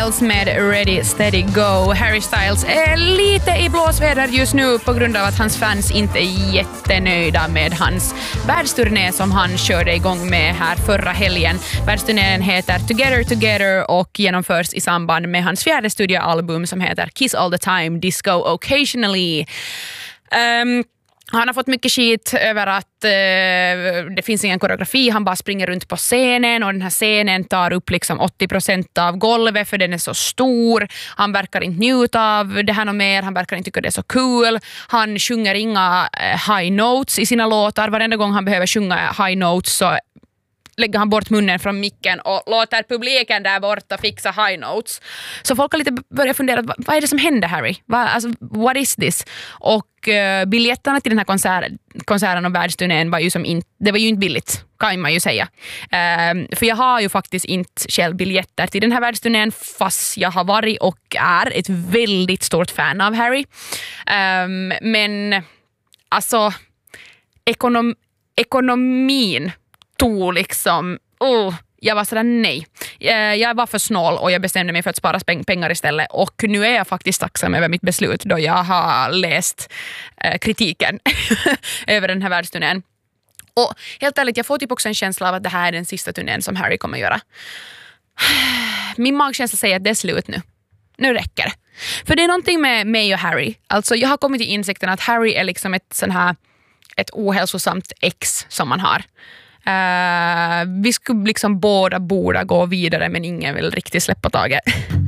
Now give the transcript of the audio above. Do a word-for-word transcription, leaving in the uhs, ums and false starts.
Styles med Ready, Steady, Go. Harry Styles är lite i blåsväder just nu på grund av att hans fans inte är jättenöjda med hans världsturné som han körde igång med här förra helgen. Världsturnén heter Together Together och genomförs i samband med hans fjärde studioalbum som heter Kiss All The Time, Disco Occasionally. Um, Han har fått mycket skit över att eh, det finns ingen koreografi. Han bara springer runt på scenen och den här scenen tar upp liksom åttio procent av golvet för den är så stor. Han verkar inte njuta av det här något mer. Han verkar inte tycka det är så cool. Han sjunger inga eh, high notes i sina låtar. Varenda gång han behöver sjunga high notes så lägger han bort munnen från micken och låter publiken där borta fixa high notes. Så folk har lite börjat fundera, vad, vad är det som händer, Harry? Vad, alltså, what is this? Och uh, biljetterna till den här konsert, konserten och världsturnén var ju som in, det var ju inte billigt, kan man ju säga. Um, för jag har ju faktiskt inte själv biljetter till den här världsturnén fast jag har varit och är ett väldigt stort fan av Harry. Um, men alltså ekonom, ekonomin tog liksom, oh, jag var sådär nej. Jag var för snål och jag bestämde mig för att spara pengar istället. Och nu är jag faktiskt tacksam över mitt beslut då jag har läst eh, kritiken över den här världsturnén. Och helt ärligt, jag får typ också en känsla av att det här är den sista turnén som Harry kommer göra. Min magkänsla säger att det är slut nu. Nu räcker. För det är någonting med mig och Harry. Alltså jag har kommit till insikten att Harry är liksom ett sån här ett ohälsosamt ex som man har. Uh, vi skulle liksom båda borde gå vidare men ingen vill riktigt släppa taget.